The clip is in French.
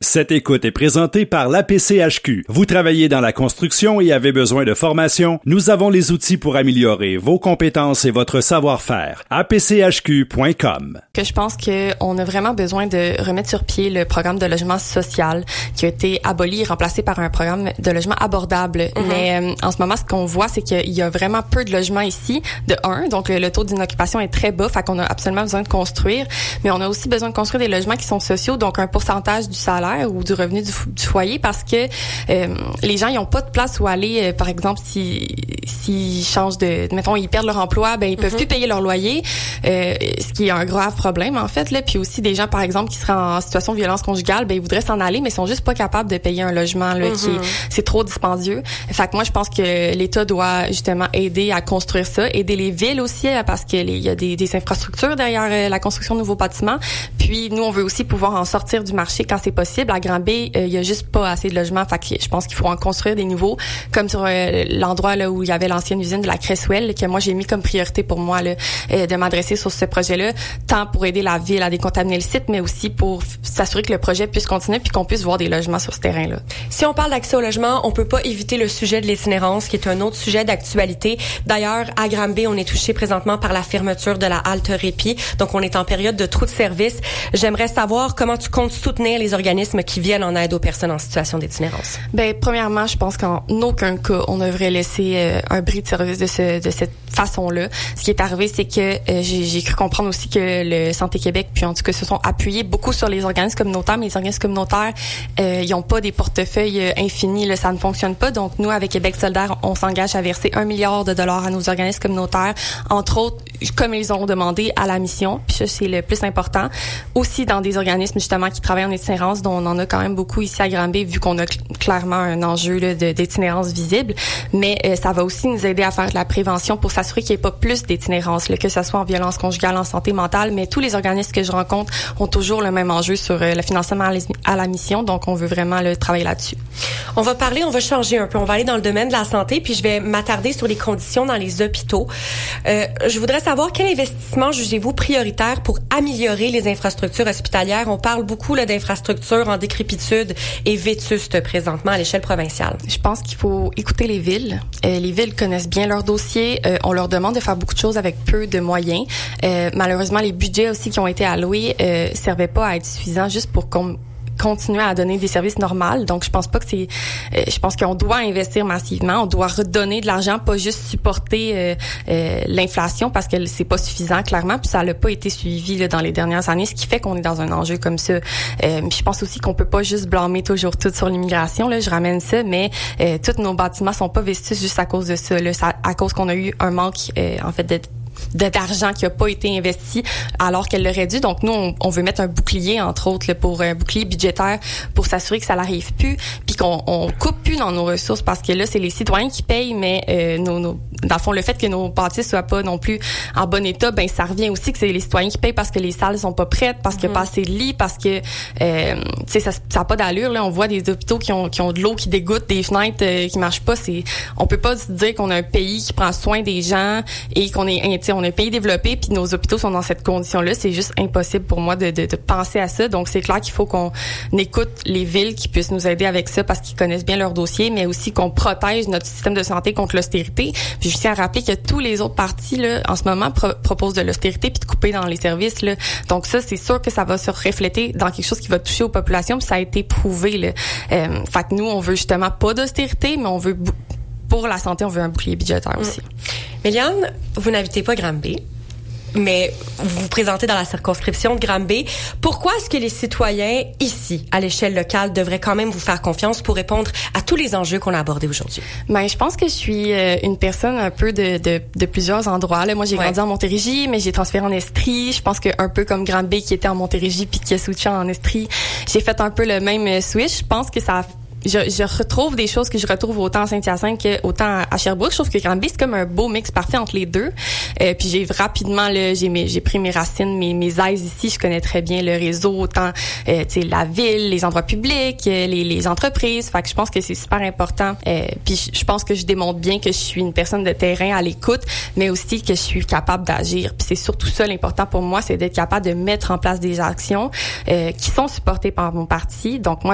Cette écoute est présentée par l'APCHQ. Vous travaillez dans la construction et avez besoin de formation? Nous avons les outils pour améliorer vos compétences et votre savoir-faire. apchq.com. Je pense qu'on a vraiment besoin de remettre sur pied le programme de logement social qui a été aboli et remplacé par un programme de logement abordable. Mais en ce moment, ce qu'on voit, c'est qu'il y a vraiment peu de logements ici, de un. Donc, le taux d'inoccupation est très bas, fait qu'on a absolument besoin de construire. Mais on a aussi besoin de construire des logements qui sont sociaux, donc un pourcentage du salaire ou du revenu du foyer, parce que les gens, ils ont pas de place où aller. Par exemple, s'ils changent mettons, ils perdent leur emploi, ben ils peuvent plus payer leur loyer, ce qui est un grave problème en fait là. Puis aussi des gens, par exemple, qui seraient en situation de violence conjugale, ben ils voudraient s'en aller, mais ils sont juste pas capables de payer un logement là, c'est trop dispendieux. Fait que moi, je pense que l'État doit justement aider à construire ça, aider les villes aussi, parce que il y a des infrastructures derrière la construction de nouveaux bâtiments. Puis nous, on veut aussi pouvoir en sortir du marché quand c'est possible. À Granby, il y a juste pas assez de logements. Fait que je pense qu'il faut en construire des nouveaux, comme sur l'endroit là où il y avait l'ancienne usine de la Cresswell, que moi j'ai mis comme priorité pour moi là, de m'adresser sur ce projet-là, tant pour aider la ville à décontaminer le site, mais aussi pour s'assurer que le projet puisse continuer puis qu'on puisse voir des logements sur ce terrain-là. Si on parle d'accès au logement, on peut pas éviter le sujet de l'itinérance, qui est un autre sujet d'actualité. D'ailleurs, à Granby, on est touché présentement par la fermeture de la halte répit, donc on est en période de trou de service. J'aimerais savoir comment tu comptes soutenir les organismes qui viennent en aide aux personnes en situation d'itinérance. Ben, premièrement, je pense qu'en aucun cas, on devrait laisser un bris de service de cette façon-là. Ce qui est arrivé, c'est que j'ai cru comprendre aussi que le Santé Québec, puis en tout cas, se sont appuyés beaucoup sur les organismes communautaires, mais les organismes communautaires, ils n'ont pas des portefeuilles infinis, là, ça ne fonctionne pas. Donc, nous, avec Québec solidaire, on s'engage à verser 1 milliard de dollars à nos organismes communautaires, entre autres, comme ils ont demandé à la mission, puis ça, c'est le plus important. Aussi dans des organismes, justement, qui travaillent en itinérance, dont on en a quand même beaucoup ici à Granby, vu qu'on a clairement un enjeu là, d'itinérance visible. Mais ça va aussi nous aider à faire de la prévention pour s'assurer qu'il n'y ait pas plus d'itinérance, là, que ce soit en violence conjugale, en santé mentale. Mais tous les organismes que je rencontre ont toujours le même enjeu sur le financement à la mission. Donc, on veut vraiment travailler là-dessus. On va changer un peu. On va aller dans le domaine de la santé, puis je vais m'attarder sur les conditions dans les hôpitaux. Je voudrais savoir quel investissement jugez-vous prioritaire pour améliorer les infrastructures hospitalières. On parle beaucoup là, d'infrastructures en décrépitude et vétustes présentement à l'échelle provinciale. Je pense qu'il faut écouter les villes. Les villes connaissent bien leurs dossiers. On leur demande de faire beaucoup de choses avec peu de moyens. Malheureusement, les budgets aussi qui ont été alloués servaient pas à être suffisants juste pour continuer à donner des services normaux. Donc, je pense pas que je pense qu'on doit investir massivement. On doit redonner de l'argent, pas juste supporter l'inflation, parce que c'est pas suffisant, clairement. Puis ça n'a pas été suivi là, dans les dernières années, ce qui fait qu'on est dans un enjeu comme ça. Je pense aussi qu'on peut pas juste blâmer toujours tout sur l'immigration. Là, je ramène ça, mais tous nos bâtiments sont pas vestus juste à cause de ça. Là, à cause qu'on a eu un manque, en fait, d'argent qui a pas été investi alors qu'elle l'aurait dû. Donc, nous, on veut mettre un bouclier, entre autres, là, pour un bouclier budgétaire pour s'assurer que ça n'arrive plus, puis qu'on coupe plus dans nos ressources, parce que là, c'est les citoyens qui payent, mais dans le fond, le fait que nos bâtisses soient pas non plus en bon état, ben ça revient aussi que c'est les citoyens qui payent parce que les salles sont pas prêtes, parce qu'il n'y a pas assez de lits, parce que tu sais, ça a pas d'allure. Là, on voit des hôpitaux qui ont de l'eau qui dégoûte, des fenêtres qui marchent pas. On peut pas se dire qu'on a un pays qui prend soin des gens et qu'on est on a un pays développé puis nos hôpitaux sont dans cette condition-là. C'est juste impossible pour moi de penser à ça. Donc, c'est clair qu'il faut qu'on écoute les villes qui puissent nous aider avec ça parce qu'ils connaissent bien leur dossier, mais aussi qu'on protège notre système de santé contre l'austérité. Puis, je tiens à rappeler que tous les autres partis, là, en ce moment, proposent de l'austérité puis de couper dans les services, là. Donc, ça, c'est sûr que ça va se refléter dans quelque chose qui va toucher aux populations, puis ça a été prouvé, là. Fait que nous, on veut justement pas d'austérité, mais on veut pour la santé, on veut un bouclier budgétaire aussi. Méliane, vous n'habitez pas Granby, mais vous vous présentez dans la circonscription de Granby. Pourquoi est-ce que les citoyens ici, à l'échelle locale, devraient quand même vous faire confiance pour répondre à tous les enjeux qu'on a abordés aujourd'hui? Ben, je pense que je suis une personne un peu de plusieurs endroits. Là, moi, j'ai grandi en Montérégie, mais j'ai transféré en Estrie. Je pense que un peu comme Granby qui était en Montérégie puis qui a switché en Estrie, j'ai fait un peu le même switch. Je pense que ça je retrouve des choses que je retrouve autant à Saint-Hyacinthe qu'autant à Sherbrooke. Je trouve que Granby, c'est comme un beau mix parfait entre les deux. Puis j'ai rapidement, là, j'ai pris mes racines, mes aises ici. Je connais très bien le réseau, autant tu sais, la ville, les endroits publics, les entreprises. Fait que je pense que c'est super important. Puis je pense que je démontre bien que je suis une personne de terrain à l'écoute, mais aussi que je suis capable d'agir. Puis c'est surtout ça l'important pour moi, c'est d'être capable de mettre en place des actions qui sont supportées par mon parti. Donc moi,